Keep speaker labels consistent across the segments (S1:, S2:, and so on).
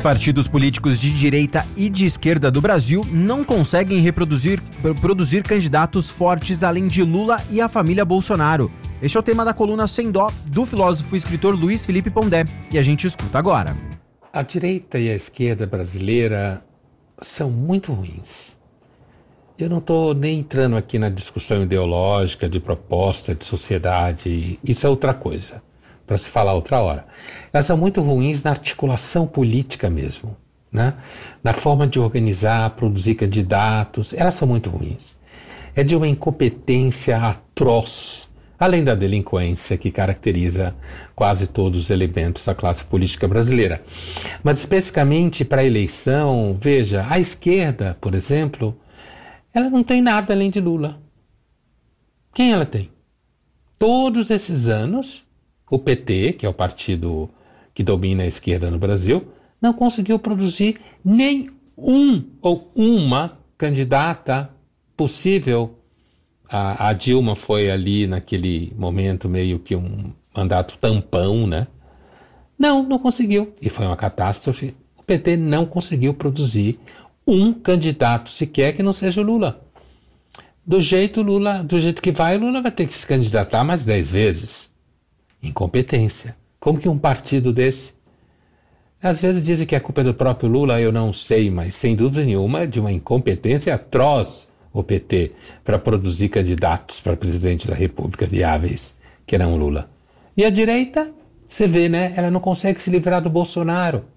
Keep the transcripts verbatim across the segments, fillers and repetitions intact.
S1: Os partidos políticos de direita e de esquerda do Brasil não conseguem reproduzir produzir candidatos fortes além de Lula e a família Bolsonaro. Este é o tema da coluna Sem Dó do filósofo e escritor Luiz Felipe Pondé, e a gente escuta agora.
S2: A direita e a esquerda brasileira são muito ruins. Eu não estou nem entrando aqui na discussão ideológica, de proposta, de sociedade, isso é outra coisa, para se falar outra hora. Elas são muito ruins na articulação política mesmo, né? Na forma de organizar, produzir candidatos, elas são muito ruins. É de uma incompetência atroz, além da delinquência que caracteriza quase todos os elementos da classe política brasileira. Mas especificamente para a eleição, veja, a esquerda, por exemplo, ela não tem nada além de Lula. Quem ela tem? Todos esses anos, o P T, que é o partido que domina a esquerda no Brasil, não conseguiu produzir nem um ou uma candidata possível. A, a Dilma foi ali naquele momento meio que um mandato tampão, né? Não, não conseguiu. E foi uma catástrofe. O P T não conseguiu produzir um candidato sequer que não seja o Lula. Do jeito Lula, do jeito que vai, o Lula vai ter que se candidatar mais dez vezes. Incompetência. Como que um partido desse? Às vezes dizem que a culpa é do próprio Lula, eu não sei, mas sem dúvida nenhuma é de uma incompetência atroz o P T para produzir candidatos para presidente da República viáveis, que não o Lula. E a direita, você vê, né? Ela não consegue se livrar do Bolsonaro.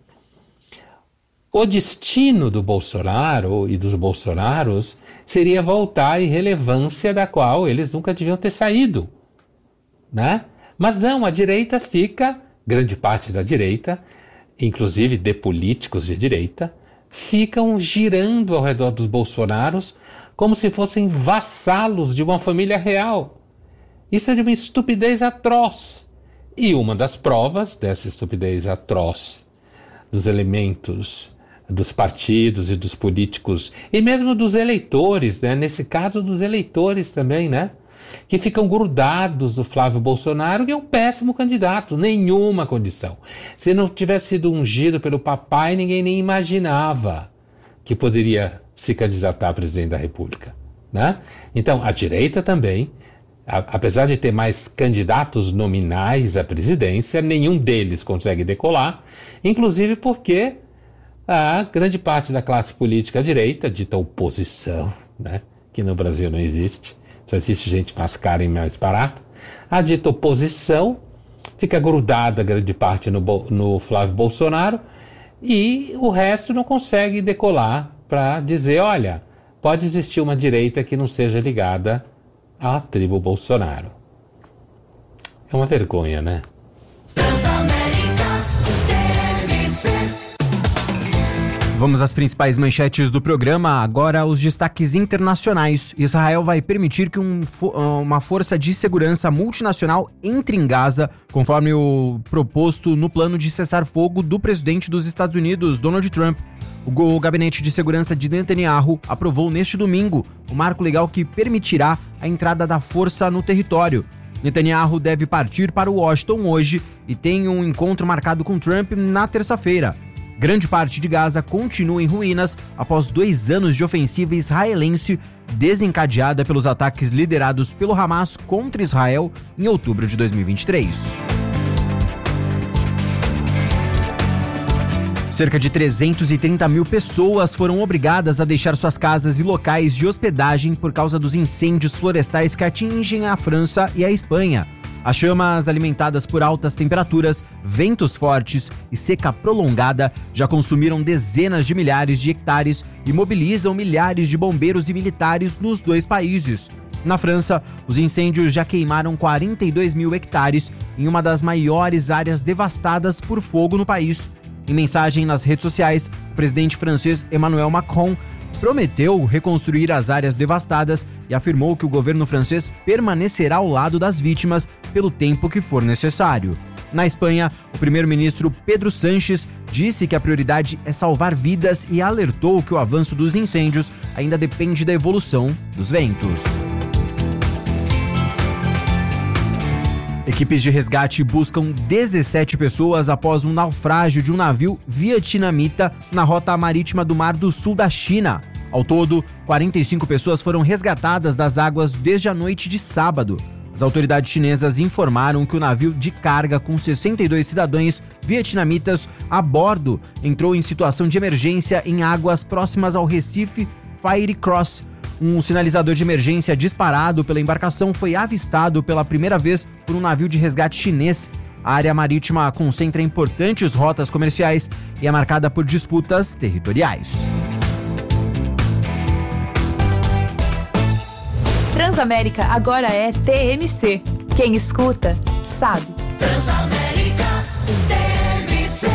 S2: O destino do Bolsonaro e dos Bolsonaros seria voltar à irrelevância da qual eles nunca deviam ter saído, né? Mas não, a direita fica, grande parte da direita, inclusive de políticos de direita, ficam girando ao redor dos Bolsonaros como se fossem vassalos de uma família real. Isso é de uma estupidez atroz. E uma das provas dessa estupidez atroz, dos elementos dos partidos e dos políticos, e mesmo dos eleitores, né? Nesse caso dos eleitores também, né? Que ficam grudados no Flávio Bolsonaro, que é um péssimo candidato, nenhuma condição. Se não tivesse sido ungido pelo papai, ninguém nem imaginava que poderia se candidatar a presidente da República, né? Então, a direita também, a, apesar de ter mais candidatos nominais à presidência, nenhum deles consegue decolar, inclusive porque a grande parte da classe política à direita, dita oposição, né? Que no Brasil não existe, só existe gente mais cara e mais barata, a dita oposição fica grudada grande parte no, no Flávio Bolsonaro e o resto não consegue decolar para dizer, olha, pode existir uma direita que não seja ligada à tribo Bolsonaro. É uma vergonha, né?
S1: Vamos às principais manchetes do programa, agora os destaques internacionais. Israel vai permitir que um, uma força de segurança multinacional entre em Gaza, conforme o proposto no plano de cessar-fogo do presidente dos Estados Unidos, Donald Trump. O Gabinete de Segurança de Netanyahu aprovou neste domingo o marco legal que permitirá a entrada da força no território. Netanyahu deve partir para Washington hoje e tem um encontro marcado com Trump na terça-feira. Grande parte de Gaza continua em ruínas após dois anos de ofensiva israelense desencadeada pelos ataques liderados pelo Hamas contra Israel em outubro de dois mil e vinte e três. Cerca de trezentas e trinta mil pessoas foram obrigadas a deixar suas casas e locais de hospedagem por causa dos incêndios florestais que atingem a França e a Espanha. As chamas, alimentadas por altas temperaturas, ventos fortes e seca prolongada, já consumiram dezenas de milhares de hectares e mobilizam milhares de bombeiros e militares nos dois países. Na França, os incêndios já queimaram quarenta e dois mil hectares em uma das maiores áreas devastadas por fogo no país. Em mensagem nas redes sociais, o presidente francês Emmanuel Macron prometeu reconstruir as áreas devastadas e afirmou que o governo francês permanecerá ao lado das vítimas pelo tempo que for necessário. Na Espanha, o primeiro-ministro Pedro Sánchez disse que a prioridade é salvar vidas e alertou que o avanço dos incêndios ainda depende da evolução dos ventos. Equipes de resgate buscam dezessete pessoas após um naufrágio de um navio vietnamita na rota marítima do Mar do Sul da China. Ao todo, quarenta e cinco pessoas foram resgatadas das águas desde a noite de sábado. As autoridades chinesas informaram que o navio de carga com sessenta e dois cidadãos vietnamitas a bordo entrou em situação de emergência em águas próximas ao Recife Fire Cross. Um sinalizador de emergência disparado pela embarcação foi avistado pela primeira vez por um navio de resgate chinês. A área marítima concentra importantes rotas comerciais e é marcada por disputas territoriais.
S3: Transamérica agora é T M C. Quem escuta, sabe.
S4: Transamérica T M C.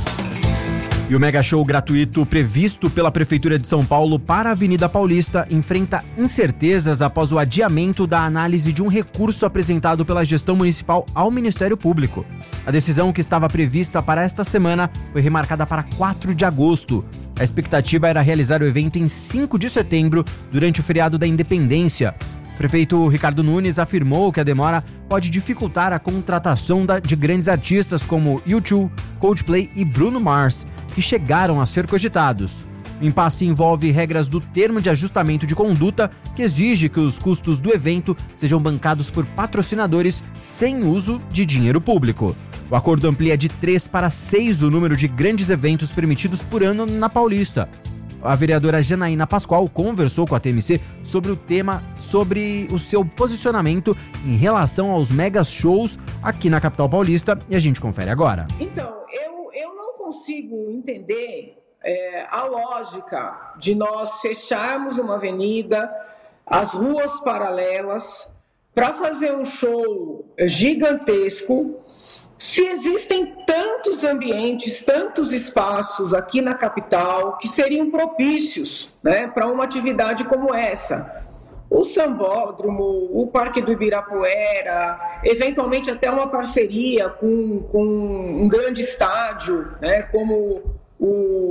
S1: E o mega show gratuito previsto pela Prefeitura de São Paulo para a Avenida Paulista enfrenta incertezas após o adiamento da análise de um recurso apresentado pela gestão municipal ao Ministério Público. A decisão, que estava prevista para esta semana, foi remarcada para quatro de agosto. A expectativa era realizar o evento em cinco de setembro, durante o feriado da Independência. O prefeito Ricardo Nunes afirmou que a demora pode dificultar a contratação de grandes artistas como U dois, Coldplay e Bruno Mars, que chegaram a ser cogitados. O impasse envolve regras do termo de ajustamento de conduta, que exige que os custos do evento sejam bancados por patrocinadores sem uso de dinheiro público. O acordo amplia de três para seis o número de grandes eventos permitidos por ano na Paulista. A vereadora Janaína Pascoal conversou com a T M C sobre o tema, sobre o seu posicionamento em relação aos mega shows aqui na capital paulista, e a gente confere agora.
S5: Então, eu, eu não consigo entender é, a lógica de nós fecharmos uma avenida, as ruas paralelas, para fazer um show gigantesco, se existem tantos ambientes, tantos espaços aqui na capital que seriam propícios, né, para uma atividade como essa. O Sambódromo, o Parque do Ibirapuera, eventualmente até uma parceria com, com um grande estádio, né, como o,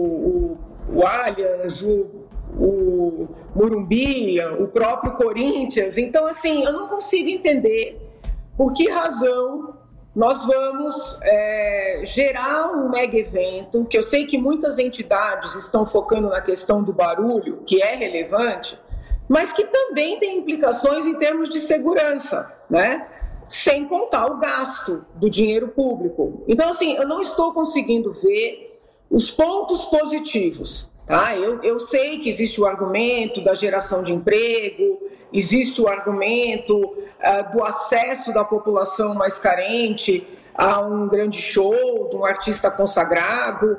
S5: o, o Allianz, o, o Morumbi, o próprio Corinthians. Então, assim, eu não consigo entender por que razão nós vamos é, gerar um mega evento, que eu sei que muitas entidades estão focando na questão do barulho, que é relevante, mas que também tem implicações em termos de segurança, né? Sem contar o gasto do dinheiro público. Então, assim, eu não estou conseguindo ver os pontos positivos, tá? Eu, eu sei que existe o argumento da geração de emprego, existe o argumento uh, do acesso da população mais carente a um grande show, de um artista consagrado,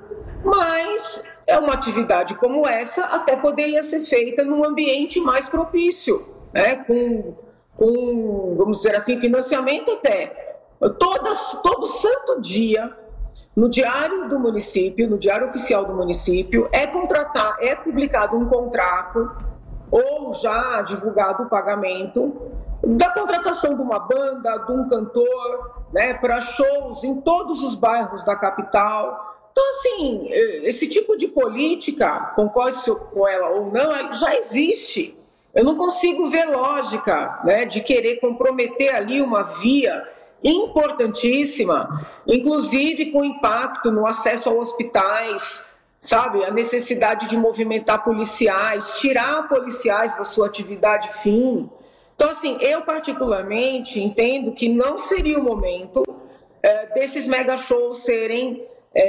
S5: mas é uma atividade como essa até poderia ser feita num ambiente mais propício, né? com, com, vamos dizer assim, financiamento até. Todas, todo santo dia, no Diário do Município, no Diário Oficial do Município, é, contratar, é publicado um contrato ou já divulgado o pagamento da contratação de uma banda, de um cantor, né, para shows em todos os bairros da capital. Então, assim, esse tipo de política, concorde com ela ou não, já existe. Eu não consigo ver lógica, né, de querer comprometer ali uma via importantíssima, inclusive com impacto no acesso a hospitais, sabe, a necessidade de movimentar policiais, tirar policiais da sua atividade fim. Então, assim, eu particularmente entendo que não seria o momento é, desses mega shows serem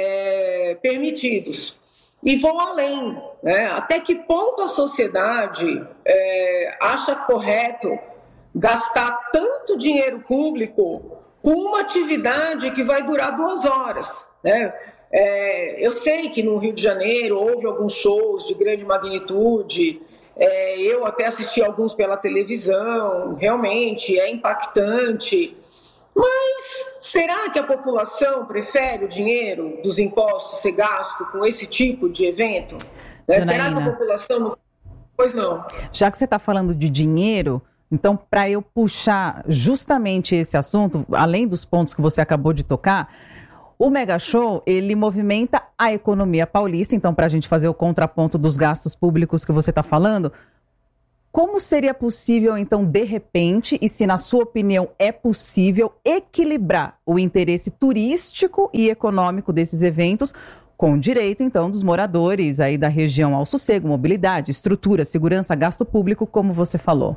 S5: é, permitidos. E vou além, né? Até que ponto a sociedade é, acha correto gastar tanto dinheiro público com uma atividade que vai durar duas horas, né? É, eu sei que no Rio de Janeiro houve alguns shows de grande magnitude, é, eu até assisti alguns pela televisão, realmente é impactante, mas será que a população prefere o dinheiro dos impostos ser gasto com esse tipo de evento? É, será que a população não... Pois não.
S6: Já que você está falando de dinheiro, então para eu puxar justamente esse assunto, além dos pontos que você acabou de tocar, o Mega Show, ele movimenta a economia paulista, então para a gente fazer o contraponto dos gastos públicos que você está falando, Como seria possível, então, de repente, e se na sua opinião é possível, equilibrar o interesse turístico e econômico desses eventos com o direito, então, dos moradores aí da região ao sossego, mobilidade, estrutura, segurança, gasto público, como você falou?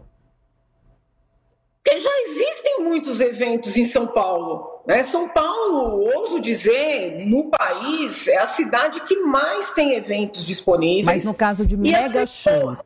S5: Porque já existem muitos eventos em São Paulo, né? São Paulo, ouso dizer, no país, é a cidade que mais tem eventos disponíveis.
S6: Mas no caso de mega shows...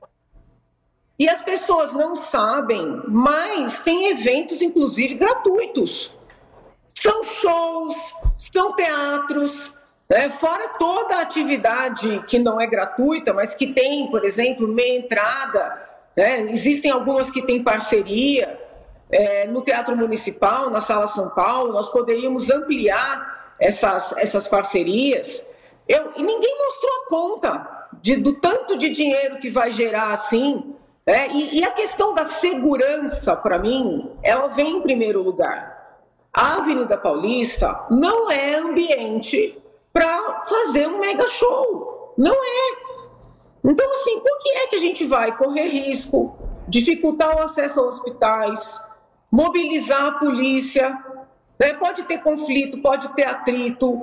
S5: E as pessoas não sabem, mas tem eventos, inclusive, gratuitos. São shows, são teatros, né? Fora toda a atividade que não é gratuita, mas que tem, por exemplo, meia entrada, né? Existem algumas que têm parceria. É, no Teatro Municipal, na Sala São Paulo, nós poderíamos ampliar essas, essas parcerias. Eu, e ninguém mostrou a conta de, do tanto de dinheiro que vai gerar assim. É, e, e a questão da segurança, para mim, ela vem em primeiro lugar. A Avenida Paulista não é ambiente para fazer um mega show. Não é. Então, assim, por que é que a gente vai correr risco, dificultar o acesso a hospitais, mobilizar a polícia, né? Pode ter conflito, pode ter atrito,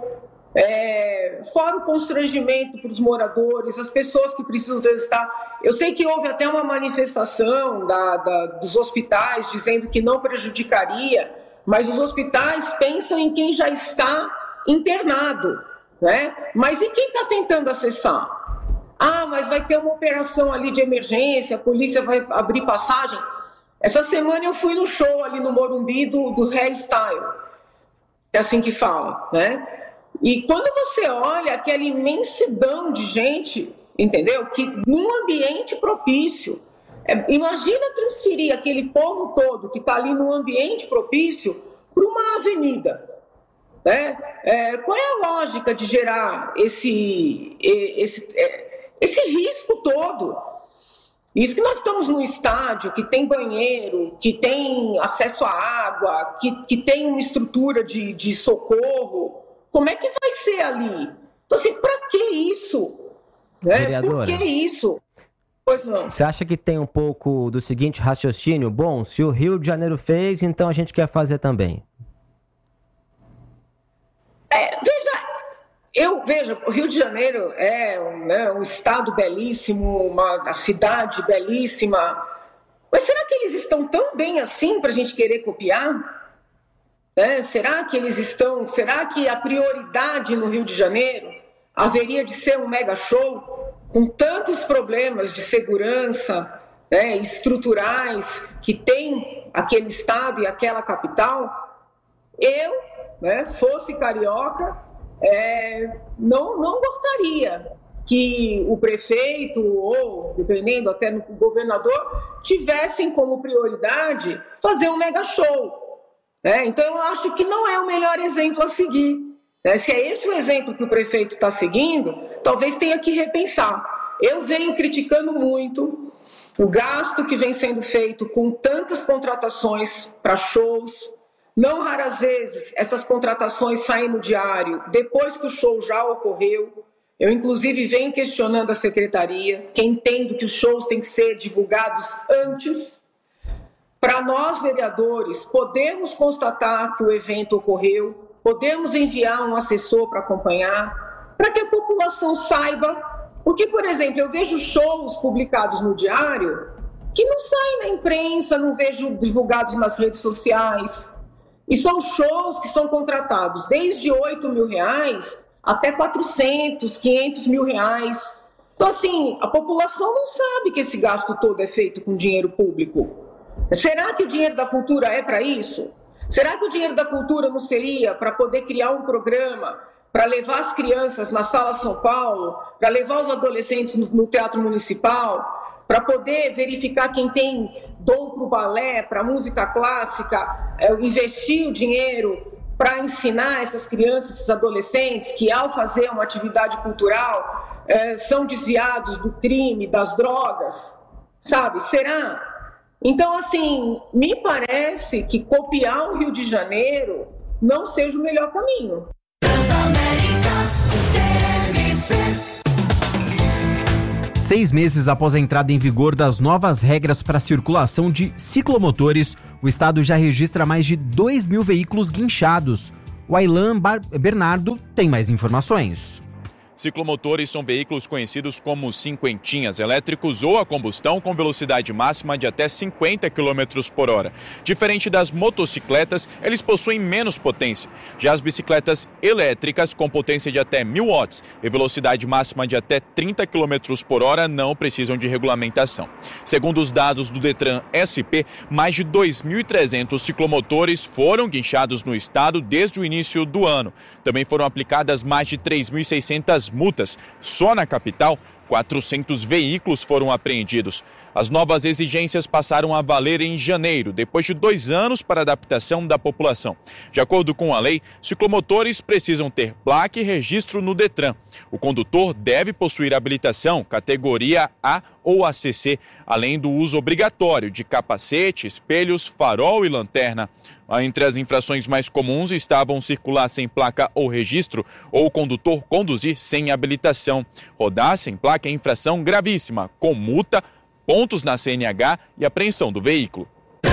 S5: é, fora o constrangimento para os moradores, as pessoas que precisam transitar. Eu sei que houve até uma manifestação da, da, dos hospitais dizendo que não prejudicaria, mas os hospitais pensam em quem já está internado, né? Mas e quem está tentando acessar? Ah, mas vai ter uma operação ali de emergência, a polícia vai abrir passagem. Essa semana eu fui no show ali no Morumbi do, do Hairstyle, é assim que fala, né? E quando você olha aquela imensidão de gente, entendeu? Que num ambiente propício, é, imagina transferir aquele povo todo que está ali num ambiente propício para uma avenida, né? É, qual é a lógica de gerar esse, esse, esse risco todo? Isso que nós estamos num estádio que tem banheiro, que tem acesso à água, que, que tem uma estrutura de, de socorro. Como é que vai ser ali? Então, assim, para que isso? Né?
S7: Vereadora,
S5: por que isso? Pois não.
S7: Você acha que tem um pouco do seguinte raciocínio? Bom, se o Rio de Janeiro fez, então a gente quer fazer também.
S5: É, veja, eu veja, o Rio de Janeiro é um, né, um estado belíssimo, uma, uma cidade belíssima, mas será que eles estão tão bem assim para a gente querer copiar? É, será que eles estão, será que a prioridade no Rio de Janeiro haveria de ser um mega show com tantos problemas de segurança, né, estruturais que tem aquele estado e aquela capital? Eu, né, fosse carioca, é, não, não gostaria que o prefeito ou, dependendo até no governador, tivessem como prioridade fazer um mega show. É, então, eu acho que não é o melhor exemplo a seguir. Né? Se é esse o exemplo que o prefeito está seguindo, talvez tenha que repensar. Eu venho criticando muito o gasto que vem sendo feito com tantas contratações para shows. Não raras vezes, essas contratações saem no diário depois que o show já ocorreu. Eu, inclusive, venho questionando a secretaria, que entendo que os shows têm que ser divulgados antes. Para nós, vereadores, podemos constatar que o evento ocorreu, podemos enviar um assessor para acompanhar, para que a população saiba. Porque, por exemplo, eu vejo shows publicados no diário que não saem na imprensa, não vejo divulgados nas redes sociais. E são shows que são contratados desde oito mil reais até quatrocentos, quinhentos mil reais. Então, assim, a população não sabe que esse gasto todo é feito com dinheiro público. Será que o dinheiro da cultura é para isso? Será que o dinheiro da cultura não seria para poder criar um programa, para levar as crianças na Sala São Paulo, para levar os adolescentes no, no Teatro Municipal, para poder verificar quem tem dom para o balé, para a música clássica, é, investir o dinheiro para ensinar essas crianças, esses adolescentes, que ao fazer uma atividade cultural é, são desviados do crime, das drogas, sabe? Será? Então, assim, me parece que copiar o Rio de Janeiro não seja o melhor caminho.
S1: Seis meses após a entrada em vigor das novas regras para a circulação de ciclomotores, o estado já registra mais de dois mil veículos guinchados. O Ailan Bernardo tem mais informações.
S8: Ciclomotores são veículos conhecidos como cinquentinhas elétricos ou a combustão com velocidade máxima de até cinquenta quilômetros por hora. Diferente das motocicletas, eles possuem menos potência. Já as bicicletas elétricas com potência de até mil watts e velocidade máxima de até trinta quilômetros por hora não precisam de regulamentação. Segundo os dados do Detran S P, mais de dois mil e trezentos ciclomotores foram guinchados no estado desde o início do ano. Também foram aplicadas mais de três mil e seiscentas multas. Só na capital, quatrocentos veículos foram apreendidos. As novas exigências passaram a valer em janeiro, depois de dois anos para adaptação da população. De acordo com a lei, ciclomotores precisam ter placa e registro no Detran. O condutor deve possuir habilitação categoria A ou A C C, além do uso obrigatório de capacete, espelhos, farol e lanterna. Entre as infrações mais comuns estavam circular sem placa ou registro ou o condutor conduzir sem habilitação. Rodar sem placa é infração gravíssima, com multa, pontos na C N H e apreensão do veículo.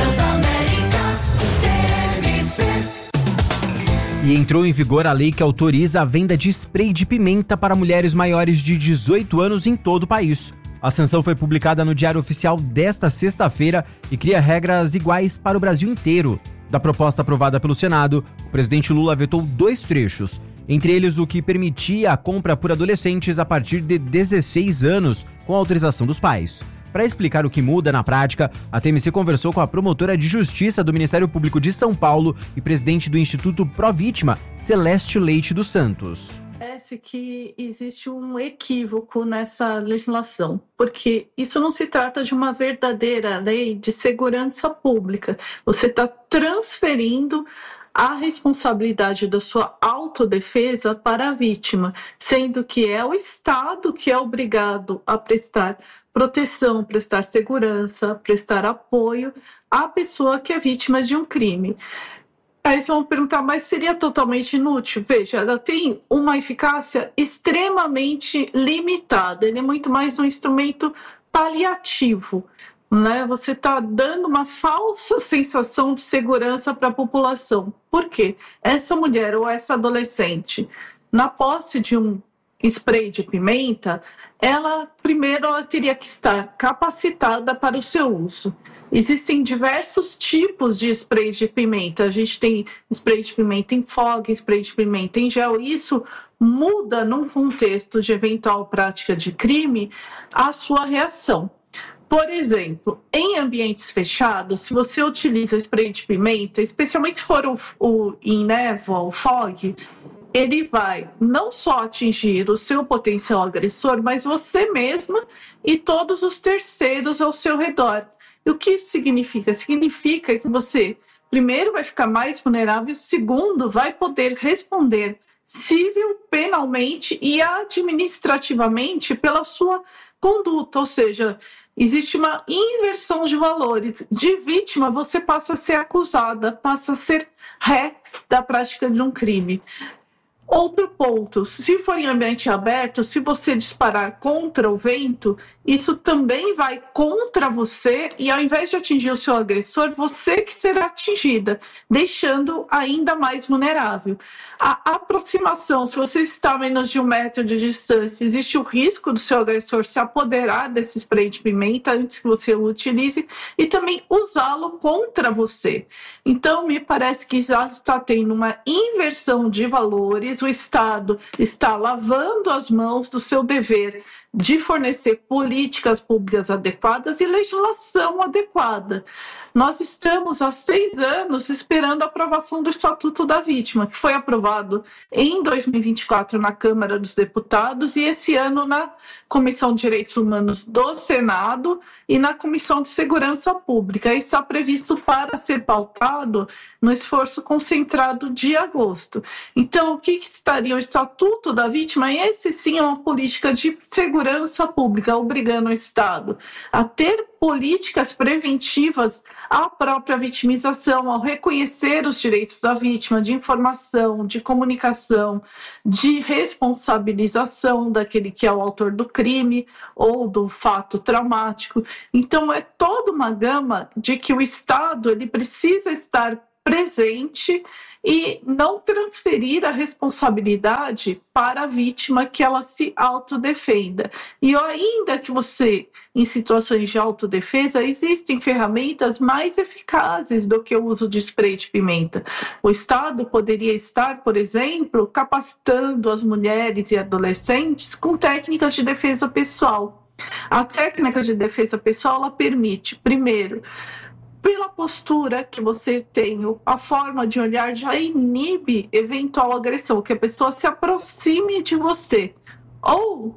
S1: E entrou em vigor a lei que autoriza a venda de spray de pimenta para mulheres maiores de dezoito anos em todo o país. A sanção foi publicada no Diário Oficial desta sexta-feira e cria regras iguais para o Brasil inteiro. Da proposta aprovada pelo Senado, o presidente Lula vetou dois trechos, entre eles o que permitia a compra por adolescentes a partir de dezesseis anos, com autorização dos pais. Para explicar o que muda na prática, a T M C conversou com a promotora de Justiça do Ministério Público de São Paulo e presidente do Instituto Pró-Vítima, Celeste Leite dos Santos.
S9: Parece que existe um equívoco nessa legislação, porque isso não se trata de uma verdadeira lei de segurança pública. Você está transferindo a responsabilidade da sua autodefesa para a vítima, sendo que é o Estado que é obrigado a prestar proteção, prestar segurança, prestar apoio à pessoa que é vítima de um crime. Aí vocês vão perguntar, mas seria totalmente inútil? Veja, ela tem uma eficácia extremamente limitada. Ele é muito mais um instrumento paliativo, né? Você está dando uma falsa sensação de segurança para a população. Por quê? Essa mulher ou essa adolescente, na posse de um spray de pimenta, ela primeiro ela teria que estar capacitada para o seu uso. Existem diversos tipos de sprays de pimenta. A gente tem spray de pimenta em fog, spray de pimenta em gel. Isso muda, num contexto de eventual prática de crime, a sua reação. Por exemplo, em ambientes fechados, se você utiliza spray de pimenta, especialmente se for o, o em névoa, o fog, ele vai não só atingir o seu potencial agressor, mas você mesma e todos os terceiros ao seu redor. E o que isso significa? Significa que você, primeiro, vai ficar mais vulnerável, segundo, vai poder responder civil, penalmente e administrativamente pela sua conduta. Ou seja, existe uma inversão de valores. De vítima, você passa a ser acusada, passa a ser ré da prática de um crime. Outro ponto, se for em ambiente aberto, se você disparar contra o vento, isso também vai contra você e ao invés de atingir o seu agressor, você que será atingida, deixando ainda mais vulnerável. A aproximação, se você está a menos de um metro de distância, existe o risco do seu agressor se apoderar desse spray de pimenta antes que você o utilize e também usá-lo contra você. Então, me parece que já está tendo uma inversão de valores, o Estado está lavando as mãos do seu dever de fornecer políticas públicas adequadas e legislação adequada. Nós estamos há seis anos esperando a aprovação do Estatuto da Vítima, que foi aprovado em dois mil e vinte e quatro na Câmara dos Deputados e esse ano na Comissão de Direitos Humanos do Senado e na Comissão de Segurança Pública. E está previsto para ser pautado no esforço concentrado de agosto. Então, o que estaria o Estatuto da Vítima? Esse sim é uma política de segurança segurança pública, obrigando o Estado a ter políticas preventivas à própria vitimização, ao reconhecer os direitos da vítima, de informação, de comunicação, de responsabilização daquele que é o autor do crime ou do fato traumático. Então, é toda uma gama de que o Estado ele precisa estar presente e não transferir a responsabilidade para a vítima que ela se autodefenda. E ainda que você, em situações de autodefesa, existem ferramentas mais eficazes do que o uso de spray de pimenta. O Estado poderia estar, por exemplo, capacitando as mulheres e adolescentes com técnicas de defesa pessoal. A técnica de defesa pessoal, ela permite, primeiro, pela postura que você tem, a forma de olhar já inibe eventual agressão, que a pessoa se aproxime de você. Ou,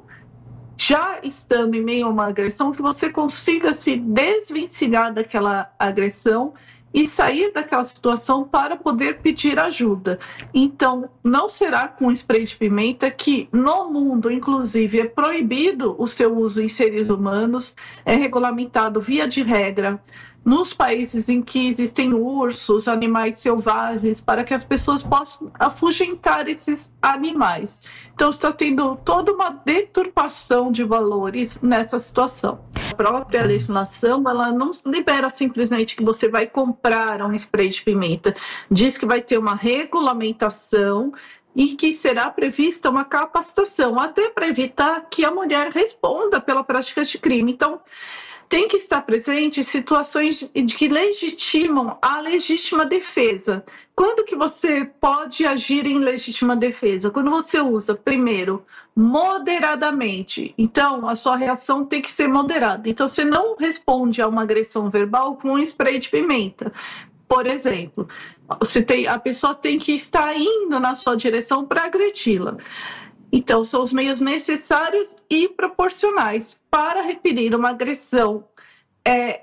S9: já estando em meio a uma agressão, que você consiga se desvencilhar daquela agressão e sair daquela situação para poder pedir ajuda. Então, não será com spray de pimenta que, no mundo, inclusive, é proibido o seu uso em seres humanos, é regulamentado via de regra, nos países em que existem ursos, animais selvagens, para que as pessoas possam afugentar esses animais. Então, está tendo toda uma deturpação de valores nessa situação. A própria legislação, ela não libera simplesmente que você vai comprar um spray de pimenta. Diz que vai ter uma regulamentação e que será prevista uma capacitação, até para evitar que a mulher responda pela prática de crime. Então, tem que estar presente em situações de que legitimam a legítima defesa. Quando que você pode agir em legítima defesa? Quando você usa, primeiro, moderadamente. Então, a sua reação tem que ser moderada. Então, você não responde a uma agressão verbal com um spray de pimenta. Por exemplo, você tem, a pessoa tem que estar indo na sua direção para agredi-la. Então, são os meios necessários e proporcionais para repelir uma agressão é,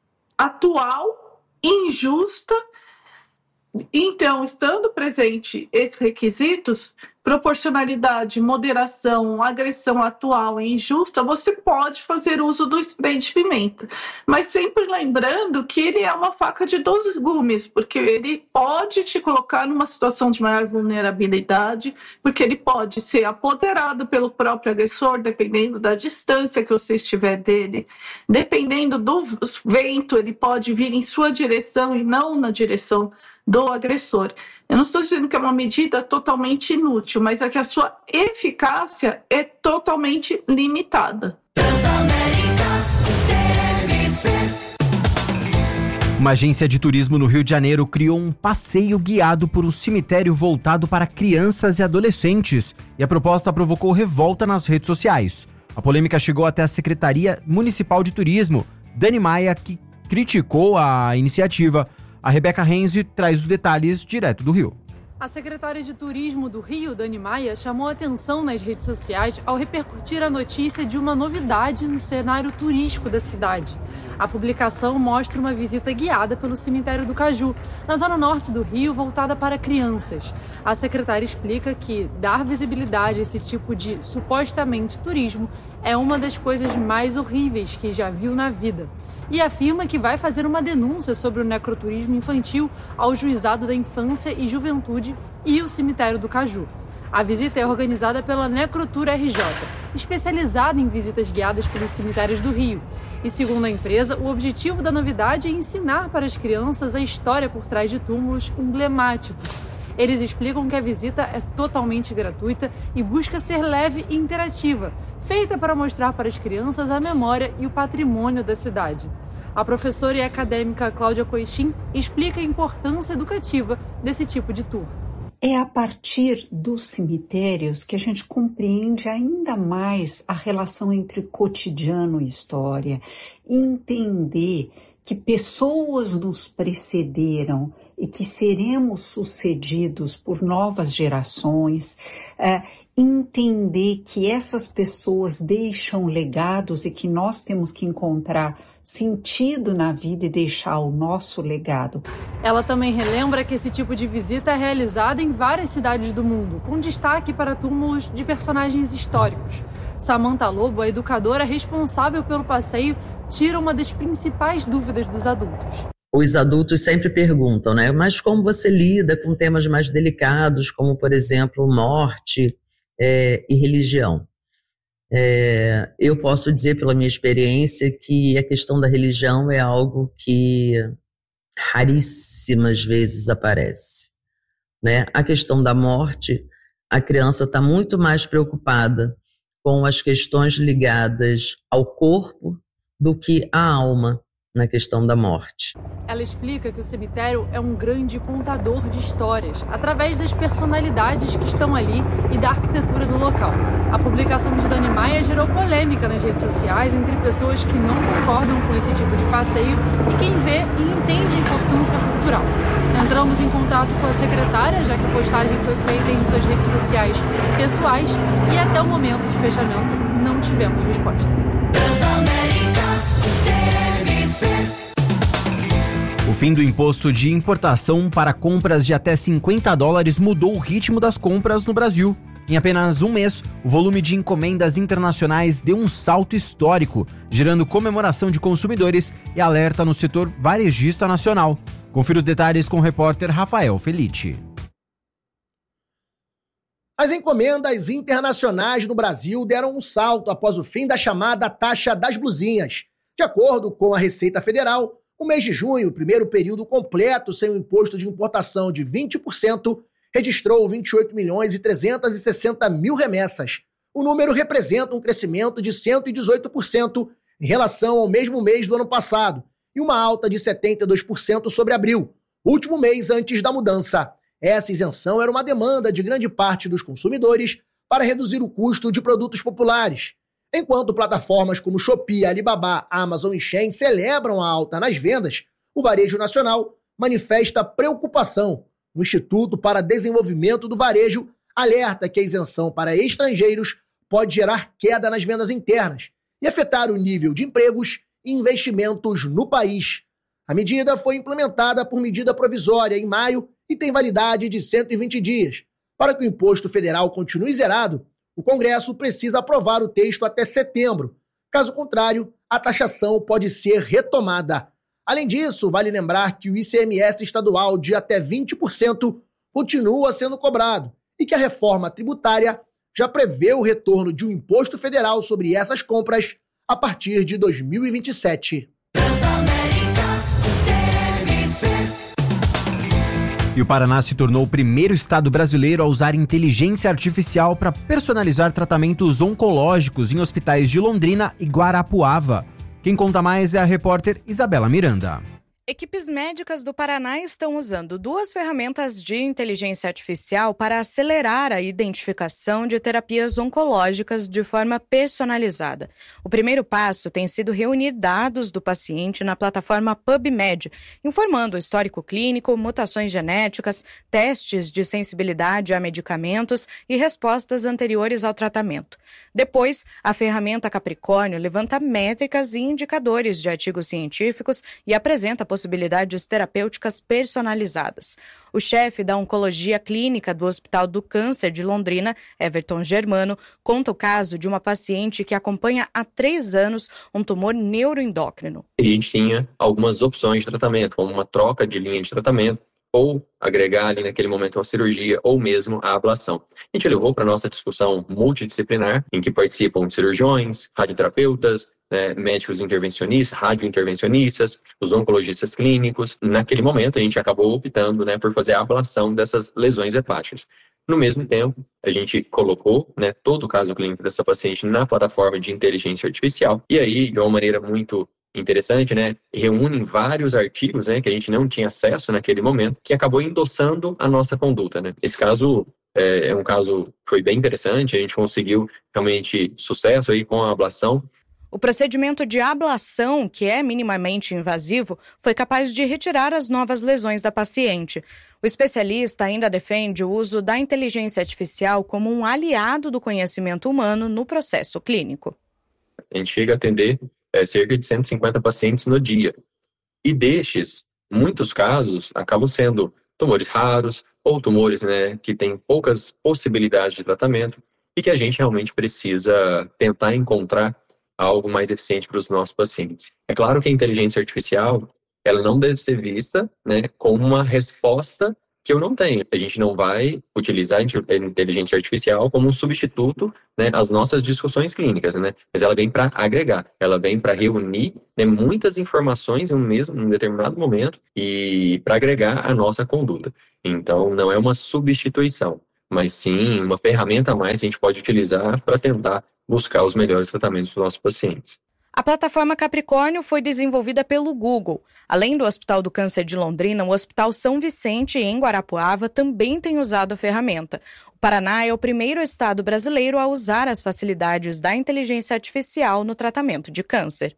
S9: atual, injusta. Então, estando presente esses requisitos, proporcionalidade, moderação, agressão atual e injusta, você pode fazer uso do spray de pimenta. Mas sempre lembrando que ele é uma faca de dois gumes, porque ele pode te colocar numa situação de maior vulnerabilidade, porque ele pode ser apoderado pelo próprio agressor, dependendo da distância que você estiver dele. Dependendo do vento, ele pode vir em sua direção e não na direção do agressor. Eu não estou dizendo que é uma medida totalmente inútil, mas é que a sua eficácia é totalmente limitada.
S1: Uma agência de turismo no Rio de Janeiro criou um passeio guiado por um cemitério voltado para crianças e adolescentes, e a proposta provocou revolta nas redes sociais. A polêmica chegou até a Secretaria Municipal de Turismo. Dani Maia, que criticou a iniciativa. A Rebeca Renzi traz os detalhes direto do Rio.
S10: A secretária de Turismo do Rio, Dani Maia, chamou a atenção nas redes sociais ao repercutir a notícia de uma novidade no cenário turístico da cidade. A publicação mostra uma visita guiada pelo cemitério do Caju, na zona norte do Rio, voltada para crianças. A secretária explica que dar visibilidade a esse tipo de, supostamente, turismo é uma das coisas mais horríveis que já viu na vida. E afirma que vai fazer uma denúncia sobre o necroturismo infantil ao Juizado da Infância e Juventude e o Cemitério do Caju. A visita é organizada pela Necrotour R J, especializada em visitas guiadas pelos cemitérios do Rio. E segundo a empresa, o objetivo da novidade é ensinar para as crianças a história por trás de túmulos emblemáticos. Eles explicam que a visita é totalmente gratuita e busca ser leve e interativa, feita para mostrar para as crianças a memória e o patrimônio da cidade. A professora e acadêmica Cláudia Coixin explica a importância educativa desse tipo de tour.
S11: É a partir dos cemitérios que a gente compreende ainda mais a relação entre cotidiano e história, entender que pessoas nos precederam e que seremos sucedidos por novas gerações, é, entender que essas pessoas deixam legados e que nós temos que encontrar sentido na vida e deixar o nosso legado.
S10: Ela também relembra que esse tipo de visita é realizada em várias cidades do mundo, com destaque para túmulos de personagens históricos. Samantha Lobo, a educadora responsável pelo passeio, tira uma das principais dúvidas dos adultos.
S12: Os adultos sempre perguntam, né? Mas como você lida com temas mais delicados, como, por exemplo, morte é, e religião? É, eu posso dizer pela minha experiência que a questão da religião é algo que raríssimas vezes aparece, né? A questão da morte, a criança está muito mais preocupada com as questões ligadas ao corpo do que à alma na questão da morte.
S10: Ela explica que o cemitério é um grande contador de histórias, através das personalidades que estão ali e da arquitetura do local. A publicação de Dani Maia gerou polêmica nas redes sociais entre pessoas que não concordam com esse tipo de passeio e quem vê e entende a importância cultural. Entramos em contato com a secretária, já que a postagem foi feita em suas redes sociais pessoais e até o momento de fechamento não tivemos resposta.
S1: O fim do imposto de importação para compras de até cinquenta dólares mudou o ritmo das compras no Brasil. Em apenas um mês, o volume de encomendas internacionais deu um salto histórico, gerando comemoração de consumidores e alerta no setor varejista nacional. Confira os detalhes com o repórter Rafael Felice.
S13: As encomendas internacionais no Brasil deram um salto após o fim da chamada taxa das blusinhas. De acordo com a Receita Federal, o mês de junho, o primeiro período completo sem o imposto de importação de vinte por cento, registrou vinte e oito milhões e trezentos e sessenta mil remessas. O número representa um crescimento de cento e dezoito por cento em relação ao mesmo mês do ano passado e uma alta de setenta e dois por cento sobre abril, último mês antes da mudança. Essa isenção era uma demanda de grande parte dos consumidores para reduzir o custo de produtos populares. Enquanto plataformas como Shopee, Alibaba, Amazon e Shein celebram a alta nas vendas, o varejo nacional manifesta preocupação. O Instituto para Desenvolvimento do Varejo alerta que a isenção para estrangeiros pode gerar queda nas vendas internas e afetar o nível de empregos e investimentos no país. A medida foi implementada por medida provisória em maio e tem validade de cento e vinte dias. Para que o imposto federal continue zerado, o Congresso precisa aprovar o texto até setembro. Caso contrário, a taxação pode ser retomada. Além disso, vale lembrar que o I C M S estadual de até vinte por cento continua sendo cobrado e que a reforma tributária já prevê o retorno de um imposto federal sobre essas compras a partir de dois mil e vinte e sete.
S1: E o Paraná se tornou o primeiro estado brasileiro a usar inteligência artificial para personalizar tratamentos oncológicos em hospitais de Londrina e Guarapuava. Quem conta mais é a repórter Isabela Miranda.
S14: Equipes médicas do Paraná estão usando duas ferramentas de inteligência artificial para acelerar a identificação de terapias oncológicas de forma personalizada. O primeiro passo tem sido reunir dados do paciente na plataforma PubMed, informando o histórico clínico, mutações genéticas, testes de sensibilidade a medicamentos e respostas anteriores ao tratamento. Depois, a ferramenta Capricórnio levanta métricas e indicadores de artigos científicos e apresenta possibilidades terapêuticas personalizadas. O chefe da Oncologia Clínica do Hospital do Câncer de Londrina, Everton Germano, conta o caso de uma paciente que acompanha há três anos um tumor neuroendócrino.
S15: A gente tinha algumas opções de tratamento, como uma troca de linha de tratamento, ou agregar ali naquele momento uma cirurgia, ou mesmo a ablação. A gente levou para a nossa discussão multidisciplinar, em que participam cirurgiões, radioterapeutas, né, médicos intervencionistas, radiointervencionistas, os oncologistas clínicos. Naquele momento, a gente acabou optando, né, por fazer a ablação dessas lesões hepáticas. No mesmo tempo, a gente colocou, né, todo o caso clínico dessa paciente na plataforma de inteligência artificial, e aí, de uma maneira muito interessante, né, reúnem vários artigos, né, que a gente não tinha acesso naquele momento, que acabou endossando a nossa conduta, né. Esse caso é, é um caso que foi bem interessante, a gente conseguiu realmente sucesso aí com a ablação.
S14: O procedimento de ablação, que é minimamente invasivo, foi capaz de retirar as novas lesões da paciente. O especialista ainda defende o uso da inteligência artificial como um aliado do conhecimento humano no processo clínico.
S15: A gente chega a atender é, cerca de cento e cinquenta pacientes no dia. E destes, muitos casos acabam sendo tumores raros ou tumores, né, que têm poucas possibilidades de tratamento. e que a gente realmente precisa tentar encontrar algo mais eficiente para os nossos pacientes. É claro que a inteligência artificial, ela não deve ser vista, né, como uma resposta que eu não tenho. A gente não vai utilizar a inteligência artificial como um substituto, né, às nossas discussões clínicas, né? Mas ela vem para agregar, ela vem para reunir, né, muitas informações em um mesmo, em um determinado momento e para agregar a nossa conduta. Então, não é uma substituição, mas sim uma ferramenta a mais que a gente pode utilizar para tentar buscar os melhores tratamentos para os nossos pacientes.
S14: A plataforma Capricórnio foi desenvolvida pelo Google. Além do Hospital do Câncer de Londrina, o Hospital São Vicente, em Guarapuava, também tem usado a ferramenta. O Paraná é o primeiro estado brasileiro a usar as facilidades da inteligência artificial no tratamento de câncer.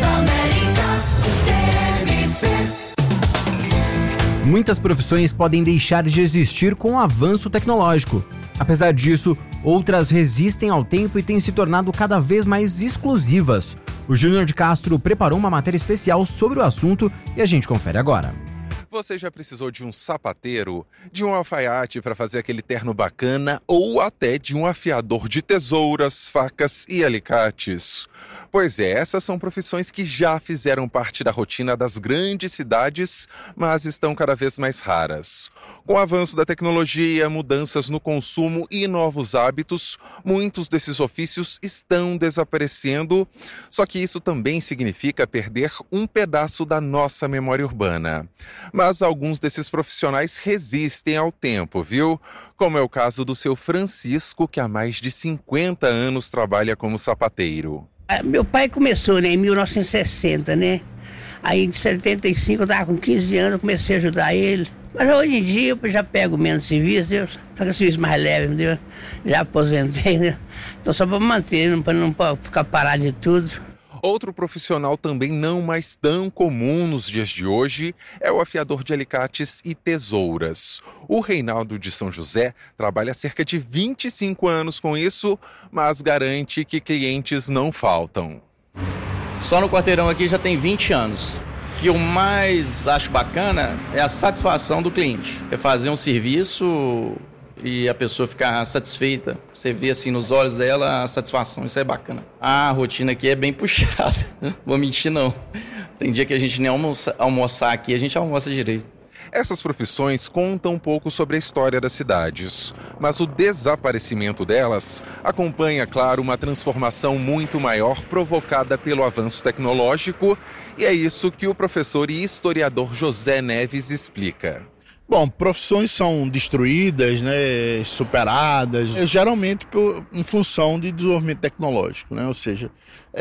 S1: Muitas profissões podem deixar de existir com o avanço tecnológico. Apesar disso, outras resistem ao tempo e têm se tornado cada vez mais exclusivas. O Júnior de Castro preparou uma matéria especial sobre o assunto e a gente confere agora.
S16: Você já precisou de um sapateiro, de um alfaiate para fazer aquele terno bacana ou até de um afiador de tesouras, facas e alicates? Pois é, essas são profissões que já fizeram parte da rotina das grandes cidades, mas estão cada vez mais raras. Com o avanço da tecnologia, mudanças no consumo e novos hábitos, muitos desses ofícios estão desaparecendo, só que isso também significa perder um pedaço da nossa memória urbana. Mas alguns desses profissionais resistem ao tempo, viu? Como é o caso do seu Francisco, que há mais de cinquenta anos trabalha como sapateiro.
S17: Meu pai começou, né, em mil novecentos e sessenta, né? Aí em setenta e cinco eu estava com quinze anos, eu comecei a ajudar ele. Mas hoje em dia eu já pego menos serviço, eu pego serviço mais leve, entendeu? Já aposentei, né? Então só para manter, para não pra ficar parado de tudo.
S16: Outro profissional também não mais tão comum nos dias de hoje é o afiador de alicates e tesouras. O Reinaldo de São José trabalha há cerca de vinte e cinco anos com isso, mas garante que clientes não faltam.
S18: Só no quarteirão aqui já tem vinte anos. O que eu mais acho bacana é a satisfação do cliente. É fazer um serviço e a pessoa ficar satisfeita. Você vê assim nos olhos dela a satisfação, isso é bacana. A rotina aqui é bem puxada, vou mentir não. Tem dia que a gente nem almoça, almoçar aqui, a gente almoça direito.
S16: Essas profissões contam um pouco sobre a história das cidades, mas o desaparecimento delas acompanha, claro, uma transformação muito maior provocada pelo avanço tecnológico, e é isso que o professor e historiador José Neves explica.
S19: Bom, profissões são destruídas, né, superadas, geralmente por, em função de desenvolvimento tecnológico, né? Ou seja,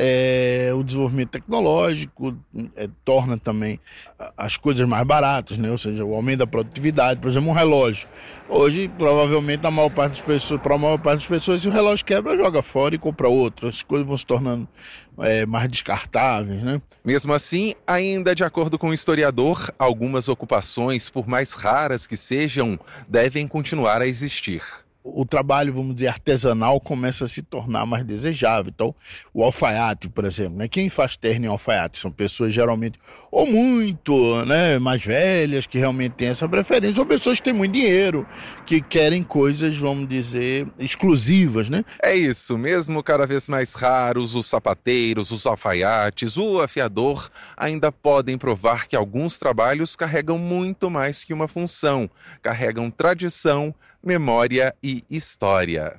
S19: é, o desenvolvimento tecnológico é, torna também as coisas mais baratas, né? Ou seja, o aumento da produtividade. Por exemplo, um relógio. Hoje, provavelmente, a maior parte das pessoas, para a maior parte das pessoas, se o relógio quebra, joga fora e compra outro. As coisas vão se tornando é, mais descartáveis, né?
S16: Mesmo assim, ainda de acordo com o historiador, algumas ocupações, por mais raras que sejam, devem continuar a existir.
S19: O trabalho, vamos dizer, artesanal começa a se tornar mais desejável. Então, o alfaiate, por exemplo, né? Quem faz terno em alfaiate são pessoas geralmente ou muito, né, mais velhas, que realmente têm essa preferência, ou pessoas que têm muito dinheiro, que querem coisas, vamos dizer, exclusivas, né?
S16: É isso, mesmo cada vez mais raros, os sapateiros, os alfaiates, o afiador ainda podem provar que alguns trabalhos carregam muito mais que uma função, carregam tradição, memória e história.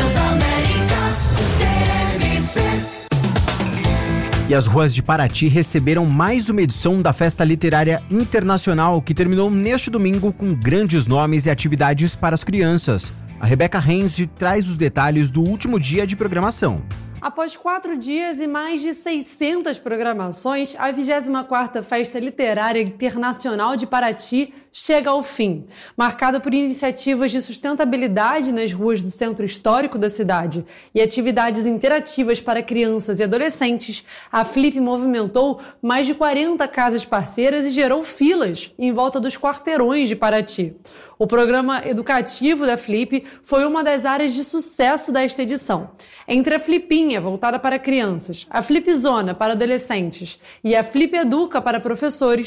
S1: E as ruas de Paraty receberam mais uma edição da Festa Literária Internacional, que terminou neste domingo com grandes nomes e atividades para as crianças. A Rebeca Renzi traz os detalhes do último dia de programação.
S10: Após quatro dias e mais de seiscentas programações, a vigésima quarta Festa Literária Internacional de Paraty chega ao fim. Marcada por iniciativas de sustentabilidade nas ruas do centro histórico da cidade e atividades interativas para crianças e adolescentes, a Flip movimentou mais de quarenta casas parceiras e gerou filas em volta dos quarteirões de Paraty. O programa educativo da Flip foi uma das áreas de sucesso desta edição. Entre a Flipinha, voltada para crianças, a Flip Zona para adolescentes e a Flip Educa para professores,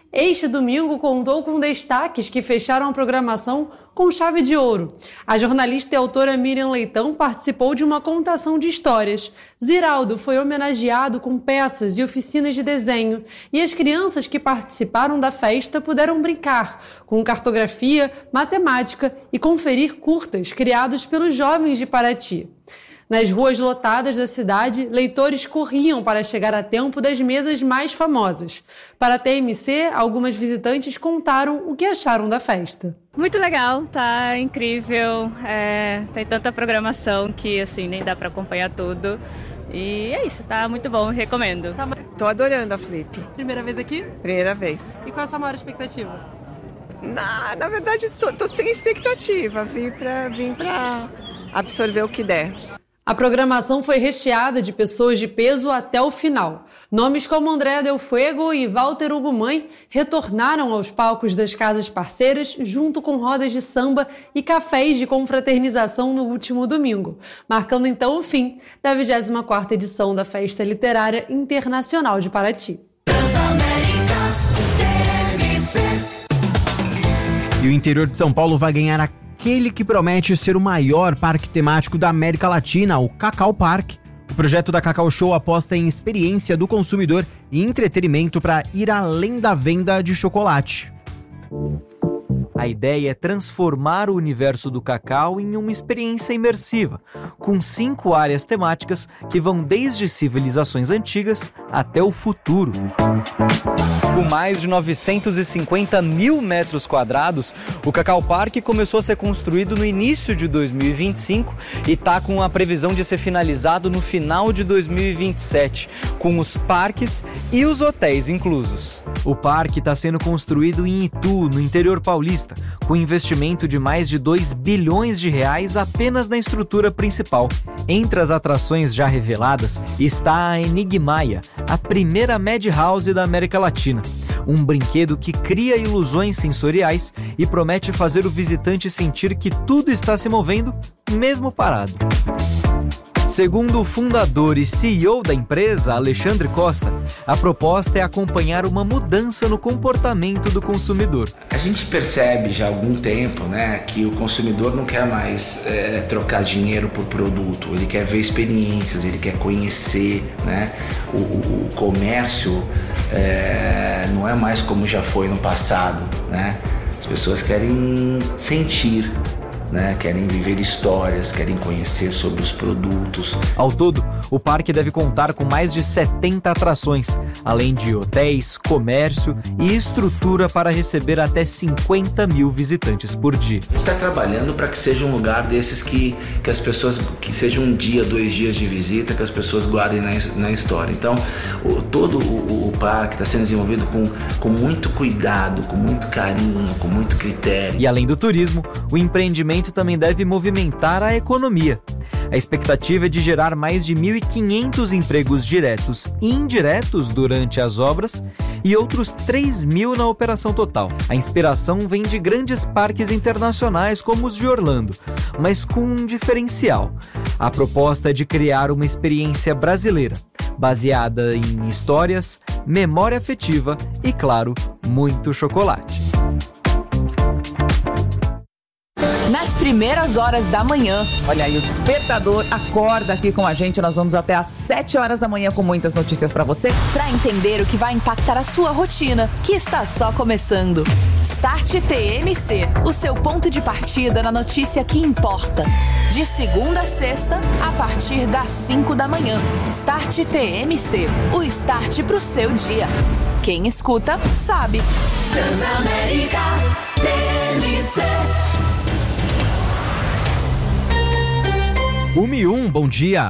S10: Este domingo contou com destaques que fecharam a programação com chave de ouro. A jornalista e autora Miriam Leitão participou de uma contação de histórias. Ziraldo foi homenageado com peças e oficinas de desenho, e as crianças que participaram da festa puderam brincar com cartografia, matemática e conferir curtas criados pelos jovens de Paraty. Nas ruas lotadas da cidade, leitores corriam para chegar a tempo das mesas mais famosas. Para a T M C, algumas visitantes contaram o que acharam da festa.
S20: Muito legal, tá incrível, é, tem tanta programação que assim nem dá para acompanhar tudo. E é isso, tá muito bom, recomendo.
S21: Tô adorando a Flip.
S10: Primeira vez aqui?
S21: Primeira vez.
S10: E qual é a sua maior expectativa?
S21: Na, na verdade, sou, tô sem expectativa, vim pra, vim pra absorver o que der.
S10: A programação foi recheada de pessoas de peso até o final. Nomes como André Del Fuego e Walter Hugo Mãe retornaram aos palcos das casas parceiras junto com rodas de samba e cafés de confraternização no último domingo, marcando então o fim da vigésima quarta edição da Festa Literária Internacional de Paraty.
S1: E o interior de São Paulo vai ganhar a aquele que promete ser o maior parque temático da América Latina, o Cacau Park. O projeto da Cacau Show aposta em experiência do consumidor e entretenimento para ir além da venda de chocolate.
S22: A ideia é transformar o universo do cacau em uma experiência imersiva, com cinco áreas temáticas que vão desde civilizações antigas até o futuro.
S23: Com mais de novecentos e cinquenta mil metros quadrados, o Cacau Park começou a ser construído no início de dois mil e vinte e cinco e está com a previsão de ser finalizado no final de dois mil e vinte e sete, com os parques e os hotéis inclusos.
S22: O parque está sendo construído em Itu, no interior paulista, com investimento de mais de dois bilhões de reais apenas na estrutura principal. Entre as atrações já reveladas está a Enigmaia, a primeira Madhouse da América Latina. Um brinquedo que cria ilusões sensoriais e promete fazer o visitante sentir que tudo está se movendo, mesmo parado. Segundo o fundador e C E O da empresa, Alexandre Costa, a proposta é acompanhar uma mudança no comportamento do consumidor.
S24: A gente percebe já há algum tempo, né, que o consumidor não quer mais é, trocar dinheiro por produto, ele quer ver experiências, ele quer conhecer, né? O, o, o comércio é, não é mais como já foi no passado, né? As pessoas querem sentir, né? Querem viver histórias, querem conhecer sobre os produtos.
S22: Ao todo, o parque deve contar com mais de setenta atrações, além de hotéis, comércio e estrutura para receber até cinquenta mil visitantes por dia.
S24: A gente está trabalhando para que seja um lugar desses que, que as pessoas, que seja um dia, dois dias de visita, que as pessoas guardem na, na história. Então, o, todo o, o parque está sendo desenvolvido com, com muito cuidado, com muito carinho, com muito critério.
S22: E além do turismo, o empreendimento também deve movimentar a economia. A expectativa é de gerar mais de mil e quinhentos empregos diretos e indiretos durante as obras e outros três mil na operação total. A inspiração vem de grandes parques internacionais como os de Orlando, mas com um diferencial. A proposta é de criar uma experiência brasileira, baseada em histórias, memória afetiva e, claro, muito chocolate.
S3: Nas primeiras horas da manhã.
S6: Olha aí, o Despertador acorda aqui com a gente. Nós vamos até às sete horas da manhã com muitas notícias pra você.
S3: Pra entender o que vai impactar a sua rotina, que está só começando. Start T M C, o seu ponto de partida na notícia que importa. De segunda a sexta, a partir das cinco da manhã. Start T M C, o start pro seu dia. Quem escuta, sabe.
S4: Transamérica T M C.
S1: um e um, bom dia.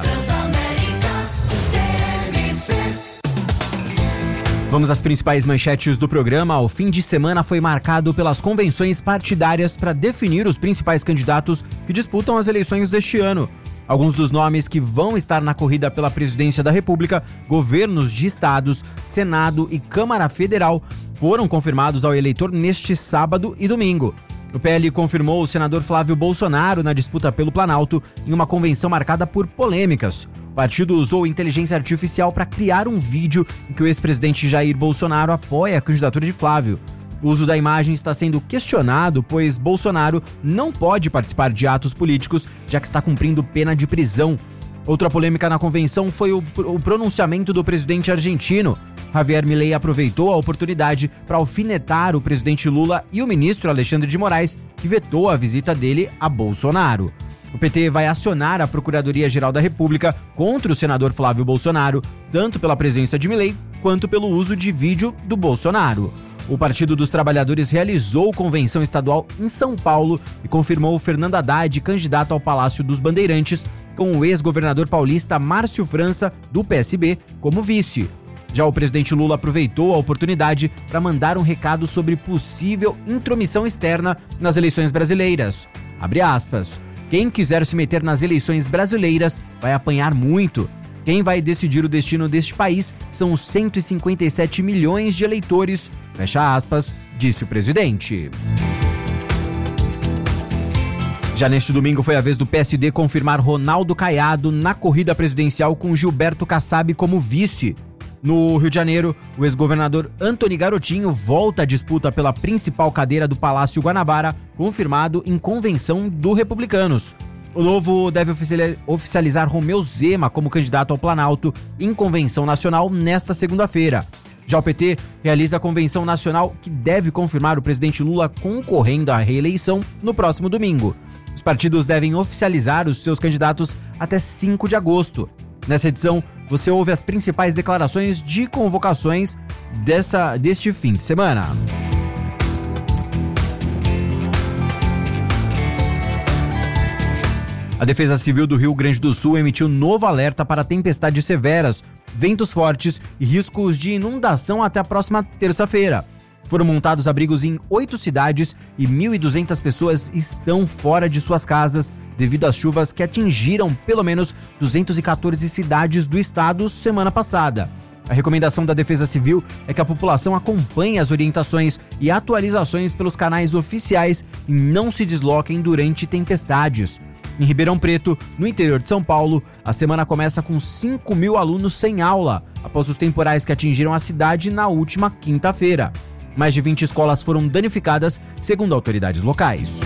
S1: Vamos às principais manchetes do programa. O fim de semana foi marcado pelas convenções partidárias para definir os principais candidatos que disputam as eleições deste ano. Alguns dos nomes que vão estar na corrida pela presidência da República, governos de estados, Senado e Câmara Federal, foram confirmados ao eleitor neste sábado e domingo. O P L confirmou o senador Flávio Bolsonaro na disputa pelo Planalto em uma convenção marcada por polêmicas. O partido usou inteligência artificial para criar um vídeo em que o ex-presidente Jair Bolsonaro apoia a candidatura de Flávio. O uso da imagem está sendo questionado, pois Bolsonaro não pode participar de atos políticos, já que está cumprindo pena de prisão. Outra polêmica na convenção foi o, o pronunciamento do presidente argentino. Javier Milei aproveitou a oportunidade para alfinetar o presidente Lula e o ministro Alexandre de Moraes, que vetou a visita dele a Bolsonaro. O P T vai acionar a Procuradoria-Geral da República contra o senador Flávio Bolsonaro, tanto pela presença de Milei quanto pelo uso de vídeo do Bolsonaro. O Partido dos Trabalhadores realizou convenção estadual em São Paulo e confirmou Fernando Haddad candidato ao Palácio dos Bandeirantes, com o ex-governador paulista Márcio França, do P S B, como vice. Já o presidente Lula aproveitou a oportunidade para mandar um recado sobre possível intromissão externa nas eleições brasileiras. Abre aspas. Quem quiser se meter nas eleições brasileiras vai apanhar muito. Quem vai decidir o destino deste país são os cento e cinquenta e sete milhões de eleitores, fecha aspas, disse o presidente. Já neste domingo foi a vez do P S D confirmar Ronaldo Caiado na corrida presidencial com Gilberto Kassab como vice. No Rio de Janeiro, o ex-governador Antony Garotinho volta à disputa pela principal cadeira do Palácio Guanabara, confirmado em convenção do Republicanos. O Novo deve oficializar Romeu Zema como candidato ao Planalto em convenção nacional nesta segunda-feira. Já o P T realiza a convenção nacional que deve confirmar o presidente Lula concorrendo à reeleição no próximo domingo. Os partidos devem oficializar os seus candidatos até cinco de agosto. Nessa edição, você ouve as principais declarações de convocações dessa, deste fim de semana. A Defesa Civil do Rio Grande do Sul emitiu novo alerta para tempestades severas, ventos fortes e riscos de inundação até a próxima terça-feira. Foram montados abrigos em oito cidades e mil e duzentas pessoas estão fora de suas casas devido às chuvas que atingiram pelo menos duzentas e quatorze cidades do estado semana passada. A recomendação da Defesa Civil é que a população acompanhe as orientações e atualizações pelos canais oficiais e não se desloquem durante tempestades. Em Ribeirão Preto, no interior de São Paulo, a semana começa com cinco mil alunos sem aula, após os temporais que atingiram a cidade na última quinta-feira. Mais de vinte escolas foram danificadas, segundo autoridades locais.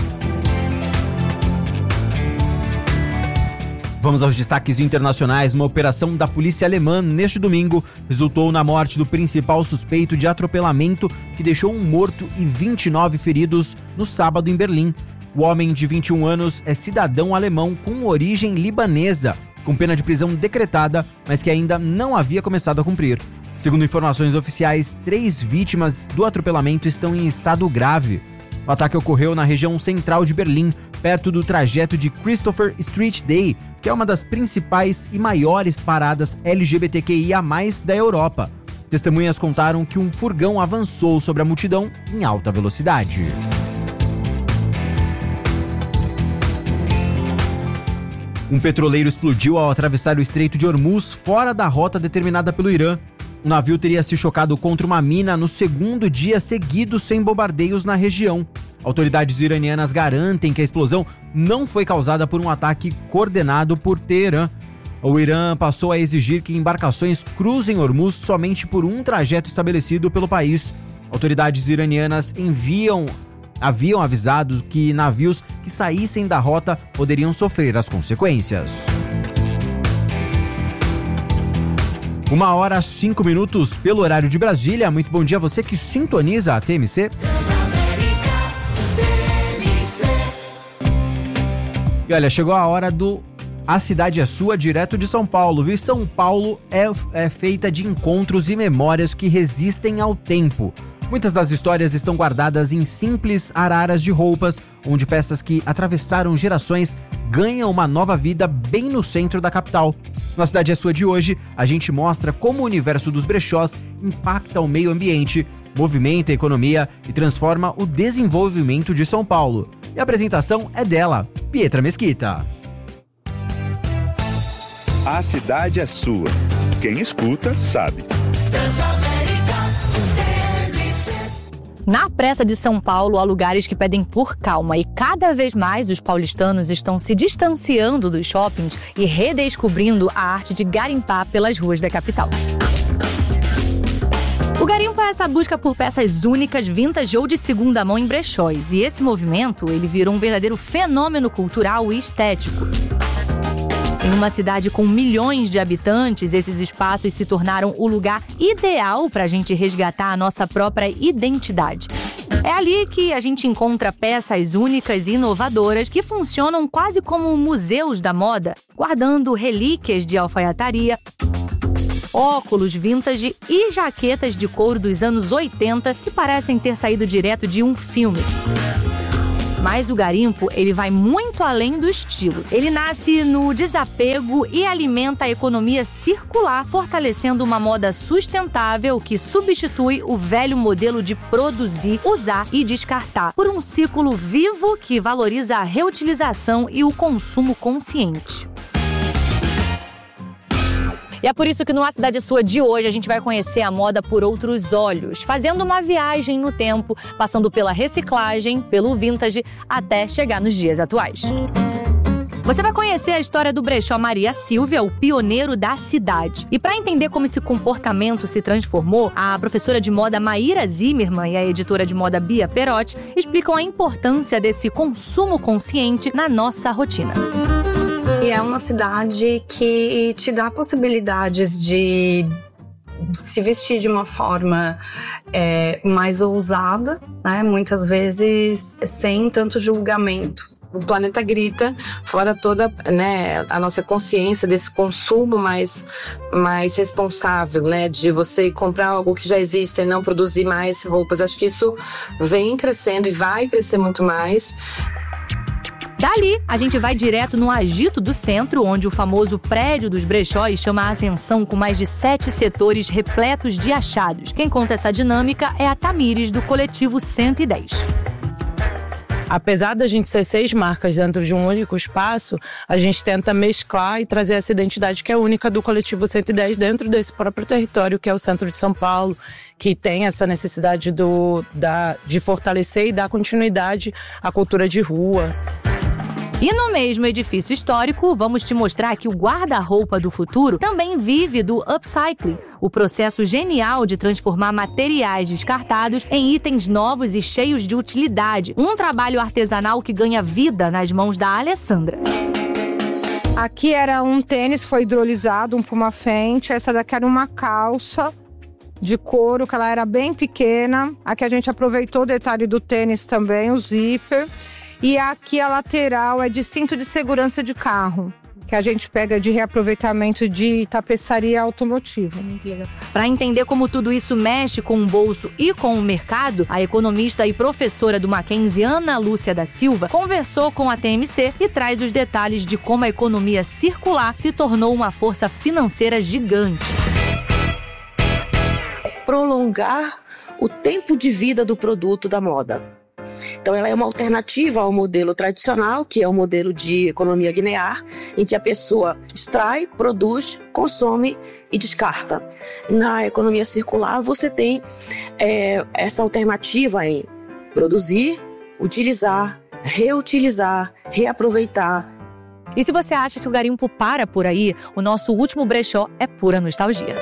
S1: Vamos aos destaques internacionais. Uma operação da polícia alemã neste domingo resultou na morte do principal suspeito de atropelamento que deixou um morto e vinte e nove feridos no sábado em Berlim. O homem de vinte e um anos é cidadão alemão com origem libanesa, com pena de prisão decretada, mas que ainda não havia começado a cumprir. Segundo informações oficiais, três vítimas do atropelamento estão em estado grave. O ataque ocorreu na região central de Berlim, perto do trajeto de Christopher Street Day, que é uma das principais e maiores paradas L G B T Q I A mais, da Europa. Testemunhas contaram que um furgão avançou sobre a multidão em alta velocidade. Um petroleiro explodiu ao atravessar o Estreito de Hormuz fora da rota determinada pelo Irã. O navio teria se chocado contra uma mina no segundo dia seguido sem bombardeios na região. Autoridades iranianas garantem que a explosão não foi causada por um ataque coordenado por Teherã. O Irã passou a exigir que embarcações cruzem Hormuz somente por um trajeto estabelecido pelo país. Autoridades iranianas enviam, haviam avisado que navios que saíssem da rota poderiam sofrer as consequências. Uma hora, cinco minutos pelo horário de Brasília. Muito bom dia a você que sintoniza a T M C. E olha, chegou a hora do A Cidade é Sua, direto de São Paulo, viu? São Paulo é, é feita de encontros e memórias que resistem ao tempo. Muitas das histórias estão guardadas em simples araras de roupas, onde peças que atravessaram gerações ganham uma nova vida bem no centro da capital. Na Cidade é Sua de hoje, a gente mostra como o universo dos brechós impacta o meio ambiente, movimenta a economia e transforma o desenvolvimento de São Paulo. E a apresentação é dela, Pietra Mesquita.
S2: A Cidade é Sua. Quem escuta, sabe.
S5: Na pressa de São Paulo, há lugares que pedem por calma e cada vez mais os paulistanos estão se distanciando dos shoppings e redescobrindo a arte de garimpar pelas ruas da capital. O garimpo é essa busca por peças únicas, vintage ou de segunda mão em brechóis. E esse movimento, ele virou um verdadeiro fenômeno cultural e estético. Em uma cidade com milhões de habitantes, esses espaços se tornaram o lugar ideal para a gente resgatar a nossa própria identidade. É ali que a gente encontra peças únicas e inovadoras que funcionam quase como museus da moda, guardando relíquias de alfaiataria, óculos vintage e jaquetas de couro dos anos oitenta que parecem ter saído direto de um filme. Mas o garimpo, ele vai muito além do estilo. Ele nasce no desapego e alimenta a economia circular, fortalecendo uma moda sustentável que substitui o velho modelo de produzir, usar e descartar por um ciclo vivo que valoriza a reutilização e o consumo consciente. E é por isso que no A Cidade é Sua de hoje a gente vai conhecer a moda por outros olhos, fazendo uma viagem no tempo, passando pela reciclagem, pelo vintage, até chegar nos dias atuais. Você vai conhecer a história do brechó Maria Sílvia, o pioneiro da cidade. E para entender como esse comportamento se transformou, a professora de moda Maíra Zimmermann e a editora de moda Bia Perotti explicam a importância desse consumo consciente na nossa rotina.
S7: E é uma cidade que te dá possibilidades de se vestir de uma forma é, mais ousada, né? Muitas vezes sem tanto julgamento.
S8: O planeta grita, fora toda, né, a nossa consciência desse consumo mais, mais responsável, né, de você comprar algo que já existe e não produzir mais roupas. Acho que isso vem crescendo e vai crescer muito mais.
S5: Dali, a gente vai direto no agito do centro, onde o famoso prédio dos brechóis chama a atenção com mais de sete setores repletos de achados. Quem conta essa dinâmica é a Tamires, do coletivo cento e dez.
S9: Apesar da gente ser seis marcas dentro de um único espaço, a gente tenta mesclar e trazer essa identidade que é única do coletivo cento e dez dentro desse próprio território, que é o centro de São Paulo, que tem essa necessidade do, da, de fortalecer e dar continuidade à cultura de rua.
S5: E no mesmo edifício histórico, vamos te mostrar que o guarda-roupa do futuro também vive do upcycling, o processo genial de transformar materiais descartados em itens novos e cheios de utilidade. Um trabalho artesanal que ganha vida nas mãos da Alessandra.
S25: Aqui era um tênis, foi hidrolisado, um Puma Fenty. Essa daqui era uma calça de couro, que ela era bem pequena. Aqui a gente aproveitou o detalhe do tênis também, o zíper. E aqui a lateral é de cinto de segurança de carro, que a gente pega de reaproveitamento de tapeçaria automotiva.
S5: Para entender como tudo isso mexe com o bolso e com o mercado, a economista e professora do Mackenzie, Ana Lúcia da Silva, conversou com a T M C e traz os detalhes de como a economia circular se tornou uma força financeira gigante.
S26: Prolongar o tempo de vida do produto da moda. Então ela é uma alternativa ao modelo tradicional, que é o modelo de economia linear, em que a pessoa extrai, produz, consome e descarta. Na economia circular você tem é, essa alternativa em produzir, utilizar, reutilizar, reaproveitar.
S5: E se você acha que o garimpo para por aí, o nosso último brechó é pura nostalgia.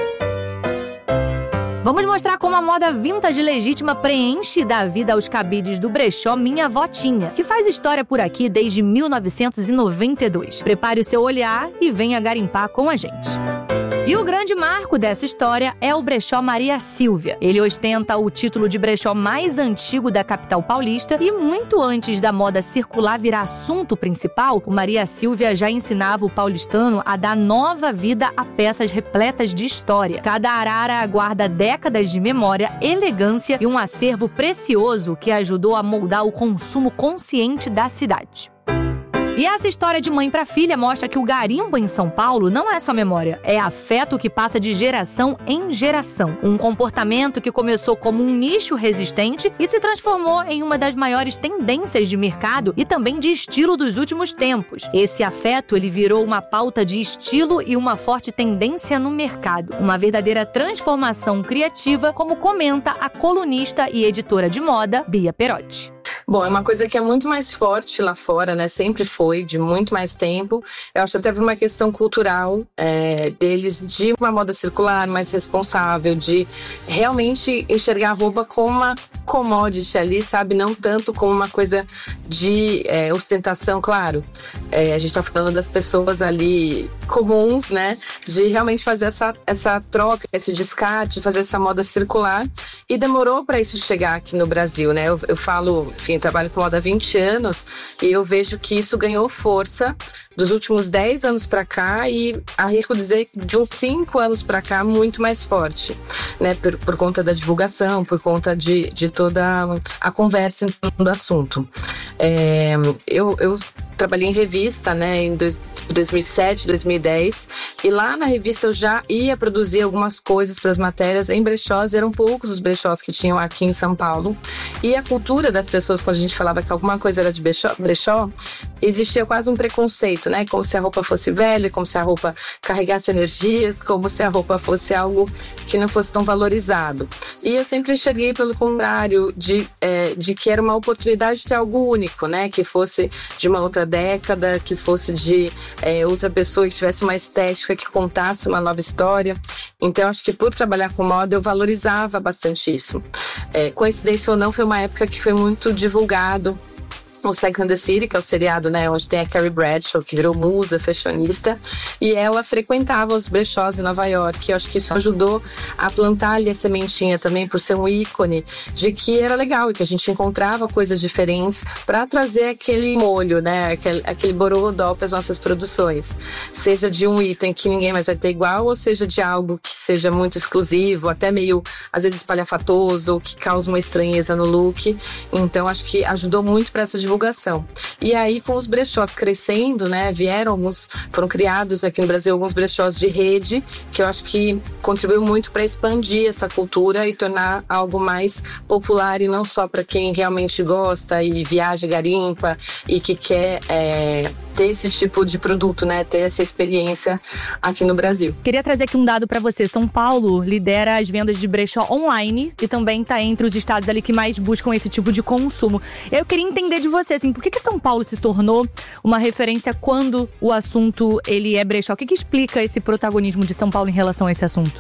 S5: Vamos mostrar como a moda vintage legítima preenche da vida aos cabides do brechó Minha Votinha, que faz história por aqui desde mil novecentos e noventa e dois. Prepare o seu olhar e venha garimpar com a gente. E o grande marco dessa história é o brechó Maria Sílvia. Ele ostenta o título de brechó mais antigo da capital paulista e muito antes da moda circular virar assunto principal, o Maria Sílvia já ensinava o paulistano a dar nova vida a peças repletas de história. Cada arara guarda décadas de memória, elegância e um acervo precioso que ajudou a moldar o consumo consciente da cidade. E essa história de mãe para filha mostra que o garimpo em São Paulo não é só memória, é afeto que passa de geração em geração. Um comportamento que começou como um nicho resistente e se transformou em uma das maiores tendências de mercado e também de estilo dos últimos tempos. Esse afeto ele virou uma pauta de estilo e uma forte tendência no mercado. Uma verdadeira transformação criativa, como comenta a colunista e editora de moda, Bia Perotti.
S8: Bom, é uma coisa que é muito mais forte lá fora, né? Sempre foi, de muito mais tempo. Eu acho até por uma questão cultural é, deles, de uma moda circular, mais responsável, de realmente enxergar a roupa como uma commodity ali, sabe? Não tanto como uma coisa de é, ostentação, claro. É, a gente tá falando das pessoas ali comuns, né? De realmente fazer essa, essa troca, esse descarte, fazer essa moda circular. E demorou para isso chegar aqui no Brasil, né? Eu, eu falo, enfim, trabalho com moda há vinte anos e eu vejo que isso ganhou força dos últimos dez anos para cá e arrisco dizer de uns cinco anos para cá muito mais forte, né? Por, por conta da divulgação, por conta de, de toda a conversa em torno do assunto. É, eu, eu trabalhei em revista, né? Em dois, dois mil e sete, dois mil e dez e lá na revista eu já ia produzir algumas coisas para as matérias em brechós, eram poucos os brechós que tinham aqui em São Paulo e a cultura das pessoas, quando a gente falava que alguma coisa era de brechó, brechó existia quase um preconceito, né? Como se a roupa fosse velha, como se a roupa carregasse energias, como se a roupa fosse algo que não fosse tão valorizado. E eu sempre enxerguei pelo contrário, de, é, de que era uma oportunidade de ter algo único, né? Que fosse de uma outra década, que fosse de é, outra pessoa que tivesse uma estética que contasse uma nova história. Então, acho que por trabalhar com moda, eu valorizava bastante isso. É, coincidência ou não, foi uma época que foi muito divulgado o Sex and the City, que é o seriado, né, onde tem a Carrie Bradshaw, que virou musa fashionista, e ela frequentava os brechós em Nova York. Eu acho que isso ajudou a plantar ali a sementinha também, por ser um ícone de que era legal e que a gente encontrava coisas diferentes para trazer aquele molho, né, aquele, aquele borogodó para as nossas produções. Seja de um item que ninguém mais vai ter igual, ou seja de algo que seja muito exclusivo, até meio, às vezes, espalhafatoso, ou que causa uma estranheza no look. Então, acho que ajudou muito para essa divulgação. E aí, com os brechós crescendo, né, vieram alguns, foram criados aqui no Brasil alguns brechós de rede, que eu acho que contribuiu muito para expandir essa cultura e tornar algo mais popular e não só para quem realmente gosta e viaja, garimpa e que quer é, ter esse tipo de produto, né, ter essa experiência aqui no Brasil.
S5: Queria trazer aqui um dado para você. São Paulo lidera as vendas de brechó online e também está entre os estados ali que mais buscam esse tipo de consumo. Eu queria entender de você, assim, por que que São Paulo se tornou uma referência quando o assunto ele é brechó? O que que explica esse protagonismo de São Paulo em relação a esse assunto?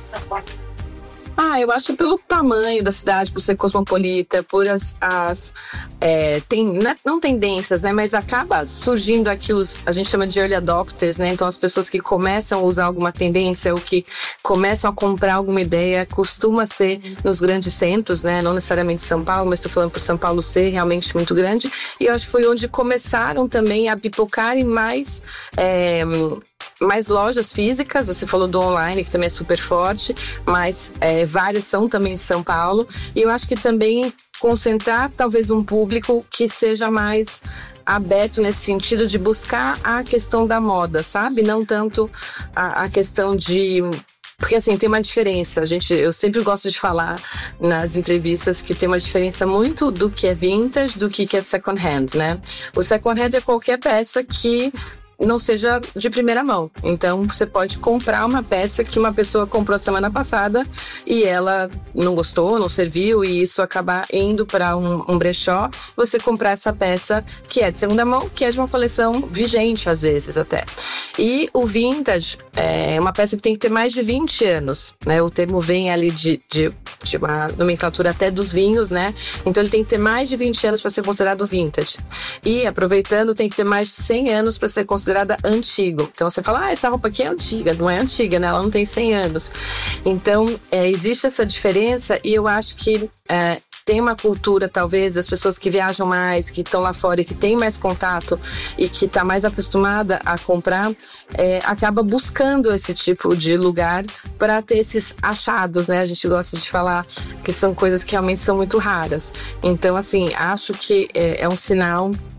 S8: Ah, eu acho pelo tamanho da cidade, por ser cosmopolita, por as, as é, tem, não, não tendências, né, mas acaba surgindo aqui os, a gente chama de early adopters, né, então as pessoas que começam a usar alguma tendência ou que começam a comprar alguma ideia, costuma ser nos grandes centros, né, não necessariamente São Paulo, mas estou falando por São Paulo ser realmente muito grande, e eu acho que foi onde começaram também a pipocarem mais é, mais lojas físicas. Você falou do online, que também é super forte, mas é, várias são também de São Paulo. E eu acho que também concentrar talvez um público que seja mais aberto nesse sentido de buscar a questão da moda, sabe? Não tanto a, a questão de... Porque assim, tem uma diferença, a gente, eu sempre gosto de falar nas entrevistas que tem uma diferença muito do que é vintage, do que é second hand, né? O second hand é qualquer peça que não seja de primeira mão. Então, você pode comprar uma peça que uma pessoa comprou semana passada e ela não gostou, não serviu, e isso acabar indo para um, um brechó, você comprar essa peça que é de segunda mão, que é de uma coleção vigente, às vezes, até. E o vintage é uma peça que tem que ter mais de vinte anos, né? O termo vem ali de, de, de uma nomenclatura até dos vinhos, né? Então, ele tem que ter mais de vinte anos para ser considerado vintage. E, aproveitando, tem que ter mais de cem anos para ser considerado considerada antigo. Então você fala, ah, essa roupa aqui é antiga. Não é antiga, né? Ela não tem cem anos. Então, é, existe essa diferença, e eu acho que é, tem uma cultura, talvez, das pessoas que viajam mais, que estão lá fora e que tem mais contato e que está mais acostumada a comprar, é, acaba buscando esse tipo de lugar para ter esses achados, né? A gente gosta de falar que são coisas que realmente são muito raras. Então, assim, acho que é, é um sinal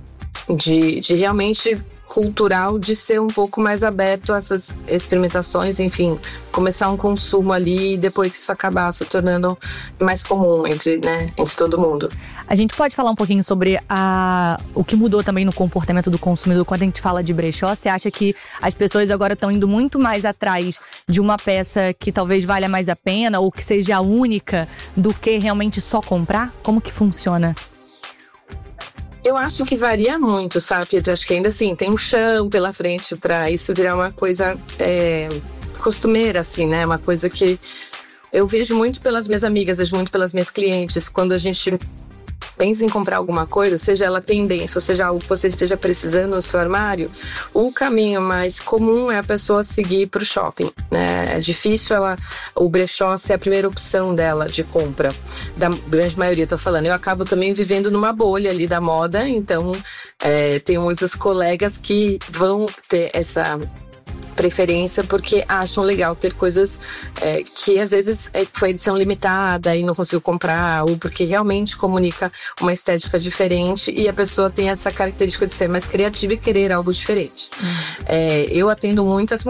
S8: de, de realmente cultural, de ser um pouco mais aberto a essas experimentações, enfim, começar um consumo ali e depois isso acabar se tornando mais comum entre, né, entre todo mundo.
S5: A gente pode falar um pouquinho sobre a, o que mudou também no comportamento do consumidor quando a gente fala de brechó? Você acha que as pessoas agora estão indo muito mais atrás de uma peça que talvez valha mais a pena ou que seja única do que realmente só comprar? Como que funciona?
S8: Eu acho que varia muito, sabe, Pedro? Acho que ainda assim, tem um chão pela frente para isso virar uma coisa é, costumeira, assim, né? Uma coisa que eu vejo muito pelas minhas amigas, vejo muito pelas minhas clientes. Quando a gente pensa em comprar alguma coisa, seja ela tendência, ou seja algo que você esteja precisando no seu armário, o caminho mais comum é a pessoa seguir para o shopping, né? É difícil ela, o brechó ser a primeira opção dela de compra, da grande maioria, tô falando. Eu acabo também vivendo numa bolha ali da moda, então é, tenho muitos colegas que vão ter essa preferência porque acham legal ter coisas é, que às vezes é, foi edição limitada e não conseguiu comprar, ou porque realmente comunica uma estética diferente e a pessoa tem essa característica de ser mais criativa e querer algo diferente. Hum. É, eu atendo muitas